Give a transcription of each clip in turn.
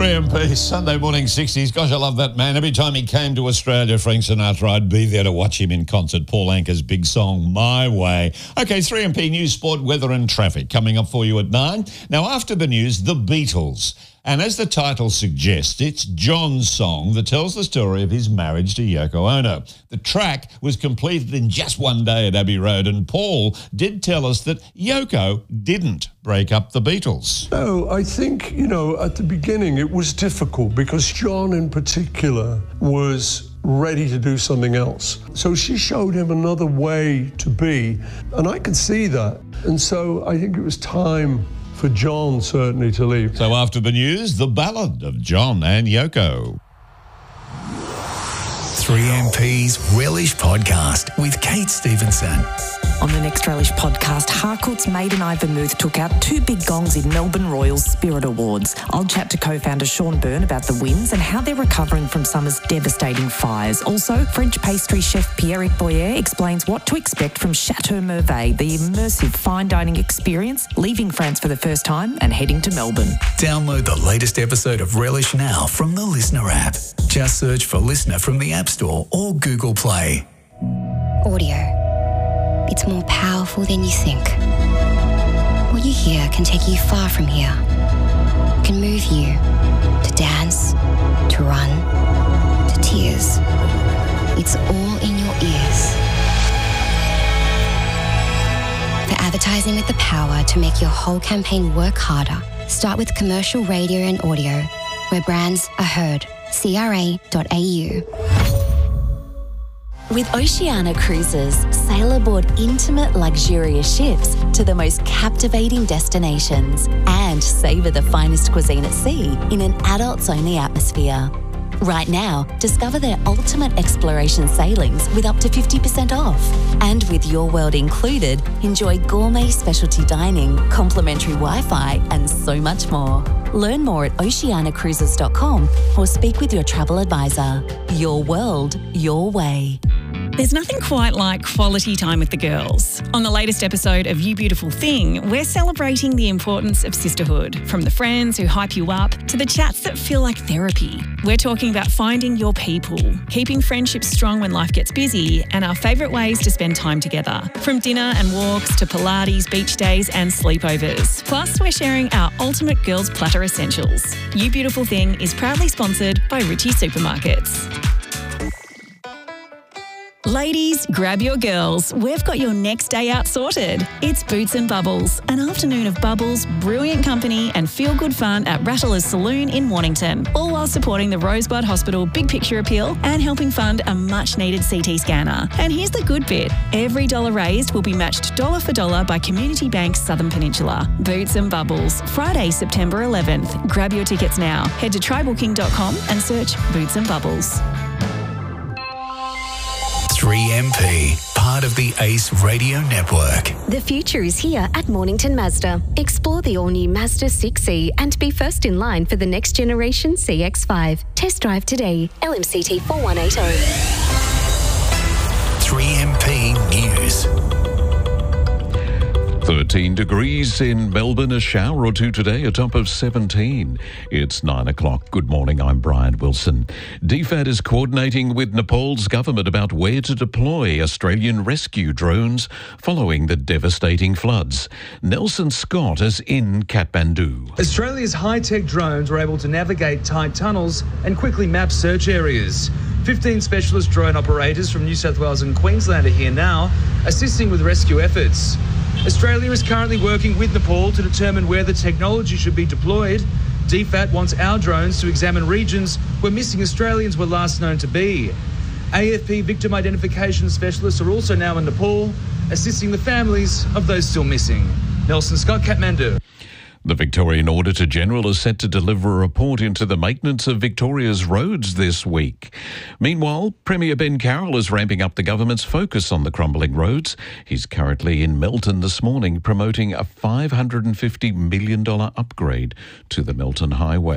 3MP, Sunday morning 60s. Gosh, I love that man. Every time he came to Australia, Frank Sinatra, I'd be there to watch him in concert. Paul Anka's big song, My Way. Okay, 3MP news, sport, weather and traffic coming up for you at 9. Now, after the news, the Beatles. And as the title suggests, it's John's song that tells the story of his marriage to Yoko Ono. The track was completed in just one day at Abbey Road, and Paul did tell us that Yoko didn't break up the Beatles. No, I think, at the beginning it was difficult because John in particular was ready to do something else. So she showed him another way to be, and I could see that. And so I think it was time for John certainly to leave. So after the news, the ballad of John and Yoko. 3MP's Relish Podcast with Kate Stevenson. On the next Relish Podcast, Harcourt's Maiden Eye Vermouth took out 2 big gongs in Melbourne Royals Spirit Awards. I'll chat to co-founder Sean Byrne about the wins and how they're recovering from summer's devastating fires. Also, French pastry chef Pierrick Boyer explains what to expect from Chateau Merveille, the immersive fine dining experience, leaving France for the first time and heading to Melbourne. Download the latest episode of Relish now from the Listener app. Just search for Listener from the App Store or Google Play. Audio. It's more powerful than you think. What you hear can take you far from here. It can move you to dance, to run, to tears. It's all in your ears. For advertising with the power to make your whole campaign work harder, start with commercial radio and audio, where brands are heard. CRA.au. With Oceania Cruises, sail aboard intimate, luxurious ships to the most captivating destinations and savour the finest cuisine at sea in an adults-only atmosphere. Right now, discover their ultimate exploration sailings with up to 50% off. And with Your World included, enjoy gourmet specialty dining, complimentary Wi-Fi and so much more. Learn more at oceaniacruises.com or speak with your travel advisor. Your world, your way. There's nothing quite like quality time with the girls. On the latest episode of You Beautiful Thing, we're celebrating the importance of sisterhood, from the friends who hype you up to the chats that feel like therapy. We're talking about finding your people, keeping friendships strong when life gets busy, and our favourite ways to spend time together, from dinner and walks to Pilates, beach days and sleepovers. Plus, we're sharing our ultimate girls platter essentials. You Beautiful Thing is proudly sponsored by Ritchie Supermarkets. Ladies, grab your girls. We've got your next day out sorted. It's Boots and Bubbles, an afternoon of bubbles, brilliant company and feel-good fun at Rattler's Saloon in Warnington, all while supporting the Rosebud Hospital Big Picture Appeal and helping fund a much-needed CT scanner. And here's the good bit. Every dollar raised will be matched dollar for dollar by Community Bank Southern Peninsula. Boots and Bubbles, Friday, September 11th. Grab your tickets now. Head to trybooking.com and search Boots and Bubbles. 3MP, part of the Ace Radio Network. The future is here at Mornington Mazda. Explore the all-new Mazda 6e and be first in line for the next generation CX-5. Test drive today. LMCT 4180. 3MP News. 13 degrees in Melbourne, a shower or two today, a top of 17. It's 9 o'clock. Good morning, I'm Brian Wilson. DFAT is coordinating with Nepal's government about where to deploy Australian rescue drones following the devastating floods. Nelson Scott is in Kathmandu. Australia's high-tech drones were able to navigate tight tunnels and quickly map search areas. 15 specialist drone operators from New South Wales and Queensland are here now, assisting with rescue efforts. Australia is currently working with Nepal to determine where the technology should be deployed. DFAT wants our drones to examine regions where missing Australians were last known to be. AFP victim identification specialists are also now in Nepal, assisting the families of those still missing. Nelson Scott, Kathmandu. The Victorian Auditor-General is set to deliver a report into the maintenance of Victoria's roads this week. Meanwhile, Premier Ben Carroll is ramping up the government's focus on the crumbling roads. He's currently in Melton this morning promoting a $550 million upgrade to the Melton Highway.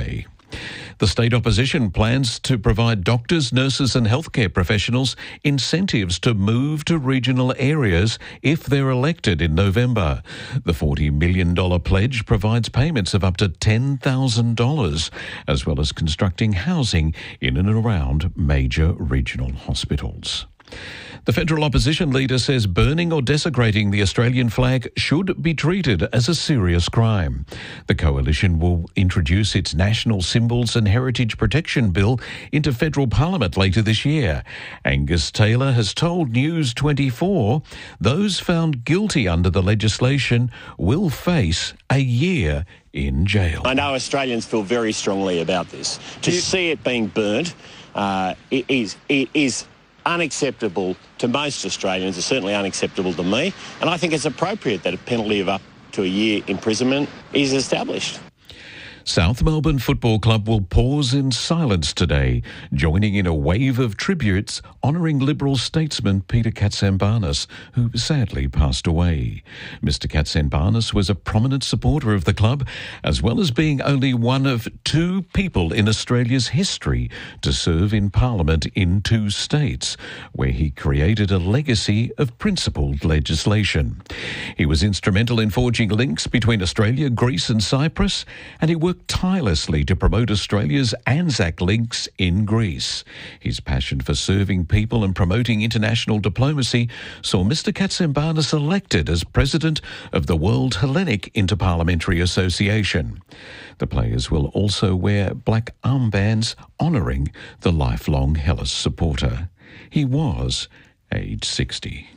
The state opposition plans to provide doctors, nurses and healthcare professionals incentives to move to regional areas if they're elected in November. The $40 million pledge provides payments of up to $10,000, as well as constructing housing in and around major regional hospitals. The federal opposition leader says burning or desecrating the Australian flag should be treated as a serious crime. The coalition will introduce its National Symbols and Heritage Protection Bill into federal parliament later this year. Angus Taylor has told News 24 those found guilty under the legislation will face a year in jail. I know Australians feel very strongly about this. To see it being burnt, it is unacceptable to most Australians. It's certainly unacceptable to me, and I think it's appropriate that a penalty of up to a year imprisonment is established. South Melbourne Football Club will pause in silence today, joining in a wave of tributes honouring Liberal statesman Peter Katsambarnis, who sadly passed away. Mr Katsambarnis was a prominent supporter of the club, as well as being only one of 2 people in Australia's history to serve in Parliament in 2 states, where he created a legacy of principled legislation. He was instrumental in forging links between Australia, Greece and Cyprus, and he worked tirelessly to promote Australia's Anzac links in Greece. His passion for serving people and promoting international diplomacy saw Mr Katsambarnis elected as president of the World Hellenic Interparliamentary Association. The players will also wear black armbands honouring the lifelong Hellas supporter. He was aged 60.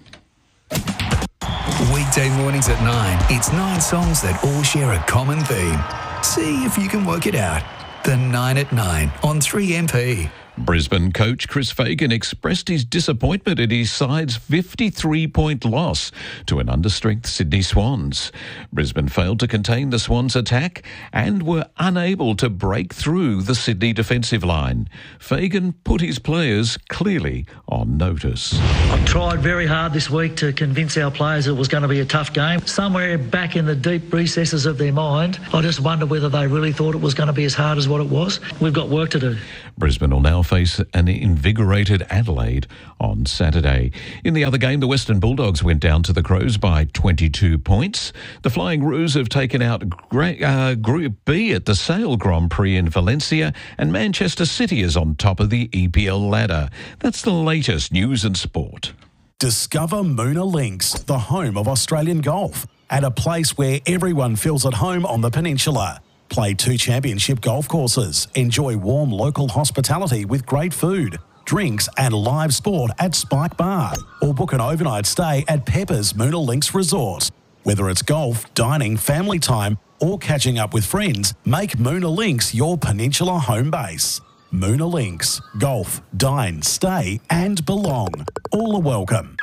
Weekday mornings at 9, it's 9 songs that all share a common theme. See if you can work it out. The 9 at 9 on 3MP. Brisbane coach Chris Fagan expressed his disappointment at his side's 53-point loss to an understrength Sydney Swans. Brisbane failed to contain the Swans' attack and were unable to break through the Sydney defensive line. Fagan put his players clearly on notice. I've tried very hard this week to convince our players it was going to be a tough game. Somewhere back in the deep recesses of their mind, I just wonder whether they really thought it was going to be as hard as what it was. We've got work to do. Brisbane will now face an invigorated Adelaide on Saturday. In the other game, the Western Bulldogs went down to the Crows by 22 points. The Flying Roos have taken out Group B at the Sail Grand Prix in Valencia, and Manchester City is on top of the EPL ladder. That's the latest news and sport. Discover Moona Links, the home of Australian golf, at a place where everyone feels at home on the peninsula. Play 2 championship golf courses, enjoy warm local hospitality with great food, drinks and live sport at Spike Bar, or book an overnight stay at Pepper's Moona Links Resort. Whether it's golf, dining, family time or catching up with friends, make Moona Links your peninsula home base. Moona Links. Golf, dine, stay and belong. All are welcome.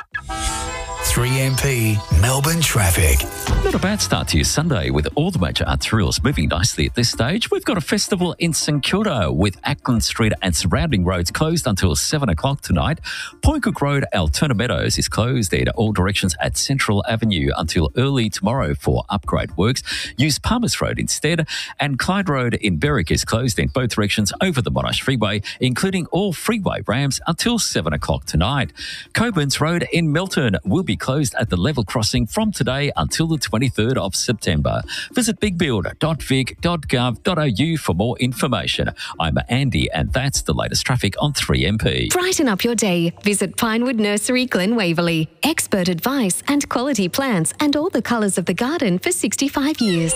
3MP Melbourne traffic. Not a bad start to your Sunday with all the major arterials moving nicely at this stage. We've got a festival in St Kilda with Ackland Street and surrounding roads closed until 7 o'clock tonight. Point Cook Road, Altona Meadows is closed in all directions at Central Avenue until early tomorrow for upgrade works. Use Palmers Road instead. And Clyde Road in Berwick is closed in both directions over the Monash Freeway, including all freeway ramps until 7 o'clock tonight. Coburn's Road in Milton will be closed at the level crossing from today until the 23rd of September. Visit bigbuild.vic.gov.au for more information. I'm Andy, and that's the latest traffic on 3MP. Brighten up your day. Visit Pinewood Nursery, Glen Waverley. Expert advice and quality plants and all the colours of the garden for 65 years.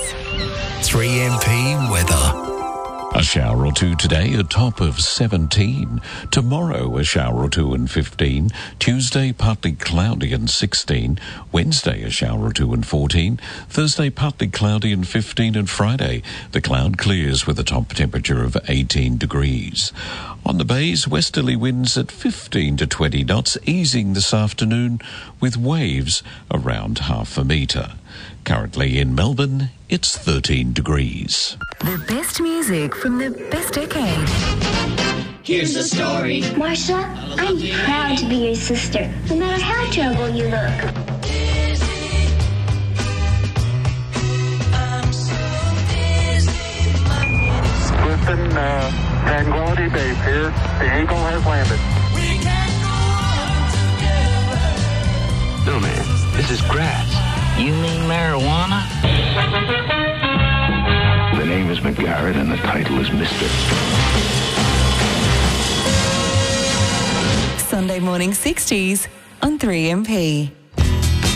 3MP weather. A shower or two today, a top of 17. Tomorrow, a shower or two and 15. Tuesday, partly cloudy and 16. Wednesday, a shower or two and 14. Thursday, partly cloudy and 15. And Friday, the cloud clears with a top temperature of 18 degrees. On the bays, westerly winds at 15 to 20 knots, easing this afternoon with waves around half a metre. Currently in Melbourne, it's 13 degrees. The best music from the best decade. Here's the story. Marsha, I'm proud to be your sister, no matter how terrible you look. With the Sea Base here. The Eagle has landed. No, man. This is grass. You mean marijuana? The name is McGarrett and the title is Mr. Sunday morning 60s on 3MP.